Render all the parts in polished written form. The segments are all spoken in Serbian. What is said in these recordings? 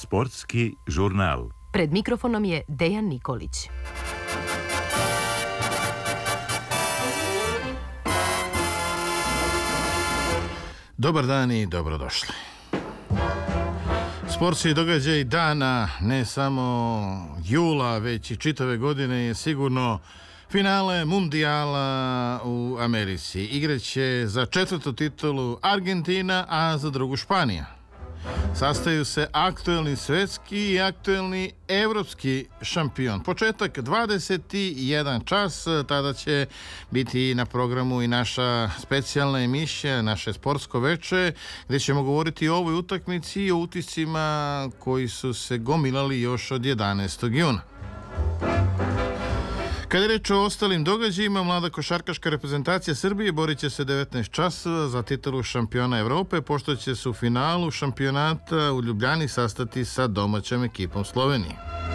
Sportski žurnal. Pred mikrofonom je Dejan Nikolić. Dobar dan i dobrodošli. Sportski događaj dana, ne samo jula, već i čitave godine je sigurno finale mundijala u Americi. Igraće za 4. titulu Argentina, a za 2. Španija. Sastaju se aktuelni svetski i aktuelni evropski šampion. Početak 21 čas, tada će biti na programu i naša specijalna emisija, naše sportsko veče, gdje ćemo govoriti o ovoj utakmici i o utiscima koji su se gomilali još od 11. juna. Kada je reč o ostalim događajima, mlada košarkaška reprezentacija Srbije borit će se 19 časova za titulu šampiona Evrope, pošto će se u finalu šampionata u Ljubljani sastati sa domaćom ekipom Slovenije.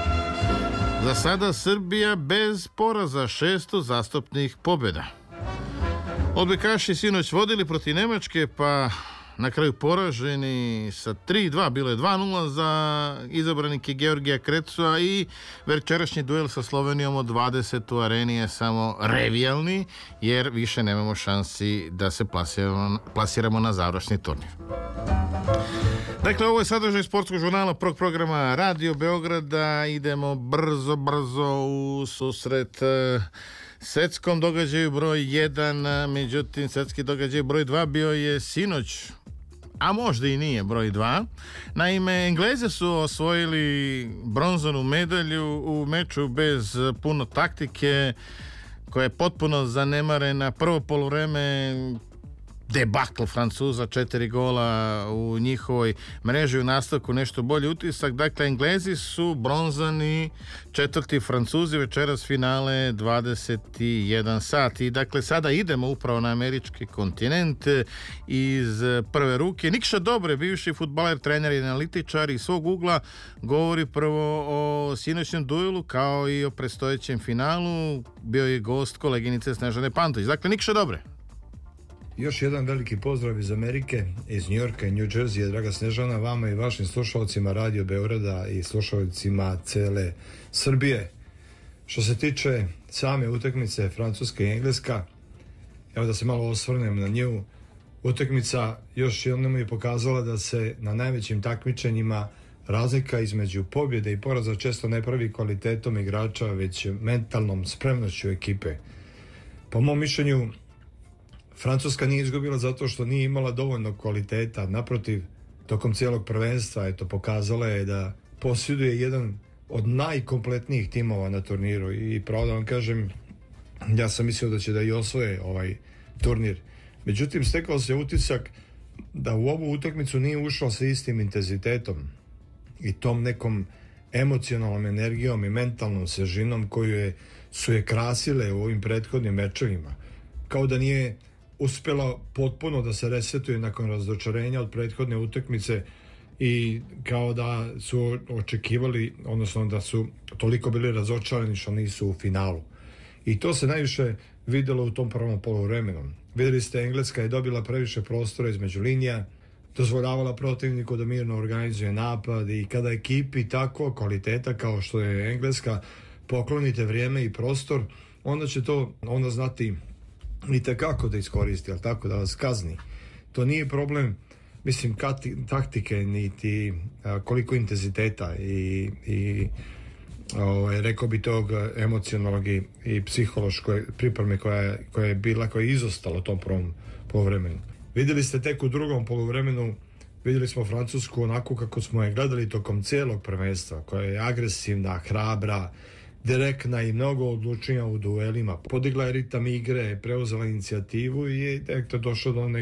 Za sada Srbija bez poraza, 6 uzastopnih pobjeda. Odbojkaši sinoć vodili protiv Nemačke, pa na kraju poraženi sa 3-2, bilo je 2-0 za izabranike Georgija Krecua i večerašnji duel sa Slovenijom od 20 u areni je samo revijalni, jer više nemamo šansi da se plasiramo na završni turnir. Dakle, ovo je sadržaj sportskog žurnala prvog programa Radio Beograda. Idemo brzo u susret svetskom događaju broj 1, međutim svetski događaj broj 2 bio je sinoć, a možda i nije broj 2. Naime, Englezi su osvojili bronzanu medalju u meču bez puno taktike, koja je potpuno zanemarena. Prvo poluvreme debakl Francuza, 4 gola u njihovoj mreži, u nastavku nešto bolji utisak. Dakle, Englezi su bronzani, 4. Francuzi, večeras finale 21 sat. I dakle, sada idemo upravo na američki kontinent iz prve ruke. Nikša Dobre, bivši fudbaler, trener i analitičar, iz svog ugla govori prvo o sinoćnom duelu kao i o predstojećem finalu. Bio je gost koleginice Snežane Pantović. Dakle, Nikša Dobre. Još jedan veliki pozdrav iz Amerike, iz Njujorka i New Jersey, draga Snežana, vama i vašim slušalcima Radio Beograda i slušalcima cele Srbije. Što se tiče same utakmice Francuska i Engleska, evo da se malo osvrnem na nju. Utakmica još jednom je pokazala da se na najvećim takmičenjima razlika između pobjede i poraza često ne pravi kvalitetom igrača, već mentalnom spremnošću ekipe. Po mom mišljenju, Francuska nije izgubila zato što nije imala dovoljno kvaliteta. Naprotiv, tokom cijelog prvenstva pokazala je da posjeduje jedan od najkompletnijih timova na turniru i pravo da vam kažem, ja sam mislio da će da i osvoje ovaj turnir. Međutim, stekao se utisak da u ovu utakmicu nije ušla sa istim intenzitetom i tom nekom emocionalnom energijom i mentalnom svežinom koju su je krasile u ovim prethodnim mečevima. Kao da nije uspjela potpuno da se resetuje nakon razočarenja od prethodne utakmice i kao da su očekivali, odnosno da su toliko bili razočarani što nisu u finalu. I to se najviše vidjelo u tom prvom poluvremenu. Vidjeli ste, Engleska je dobila previše prostora između linija, dozvoljavala protivniku da mirno organizuje napad i kada ekipi tako kvaliteta kao što je Engleska poklonite vrijeme i prostor, onda će to znati i tekako da iskoristi, ali tako da vas kazni. To nije problem, mislim, taktike, niti koliko intenziteta i rekao bi tog emocionalnog i psihološkoj pripreme koja je bila, koja je izostala u tom prvom poluvremenu. Vidjeli ste tek u drugom poluvremenu, vidjeli smo Francusku onako kako smo je gledali tokom cijelog prvenstva, koja je agresivna, hrabra, direktna i mnogo odlučnija u duelima. Podigla je ritam igre, preuzela inicijativu i je došlo do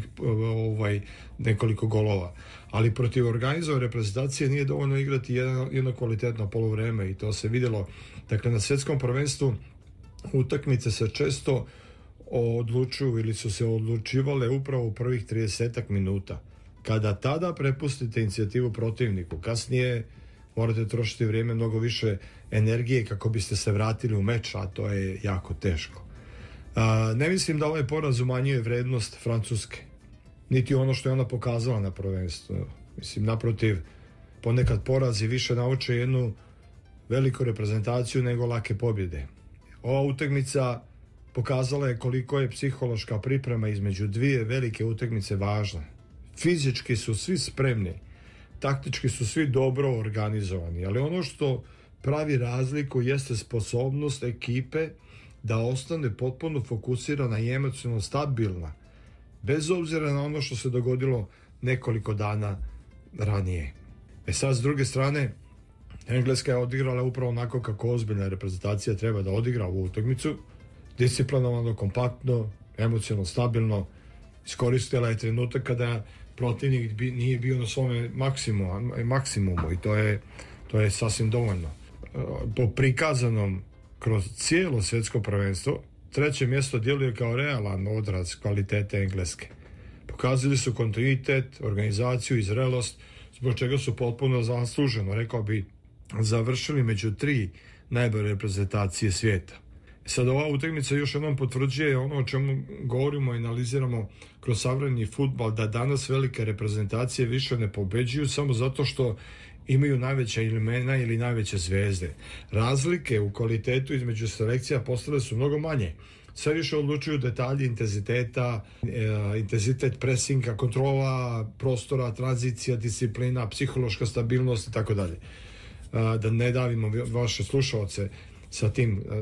nekoliko golova. Ali protiv organizova reprezentacije nije dovoljno igrati jedno kvalitetno poluvreme i to se vidjelo. Dakle, na svjetskom prvenstvu utakmice se često odlučuju ili su se odlučivale upravo u prvih 30 minuta. Kada tada prepustite inicijativu protivniku, kasnije morate trošiti vrijeme, mnogo više energije kako biste se vratili u meč, a to je jako teško. Ne mislim da ovaj poraz umanjuje vrednost Francuske, niti ono što je ona pokazala na prvenstvu. Mislim, naprotiv, ponekad porazi više nauče jednu veliku reprezentaciju nego lake pobjede. Ova utakmica pokazala je koliko je psihološka priprema između dvije velike utakmice važna. Fizički su svi spremni, taktički su svi dobro organizovani, ali ono što pravi razliku jeste sposobnost ekipe da ostane potpuno fokusirana i emocionalno stabilna, bez obzira na ono što se dogodilo nekoliko dana ranije. Sad, s druge strane, Engleska je odigrala upravo onako kako ozbiljna reprezentacija treba da odigra ovu utakmicu, disciplinovano, kompaktno, emocionalno stabilno. Iskoristila je trenutak kada protivnik nije bio na svome maksimumu i to je sasvim dovoljno. Po prikazanom kroz cijelo svjetsko prvenstvo, treće mjesto djeluje kao realan odraz kvalitete Engleske. Pokazali su kontinuitet, organizaciju i zrelost, zbog čega su potpuno zasluženo, rekao bi, završili među 3 najbolje reprezentacije svijeta. Sad, ova utakmica još jednom potvrđuje ono o čemu govorimo i analiziramo kroz savremeni fudbal, da danas velike reprezentacije više ne pobeđuju samo zato što imaju najveća imena ili najveće zvezde. Razlike u kvalitetu između selekcija postale su mnogo manje. Sve više odlučuju detalji intenziteta, intenzitet presinga, kontrola prostora, tranzicija, disciplina, psihološka stabilnost i tako dalje. Da ne davimo vaše slušalce sa tim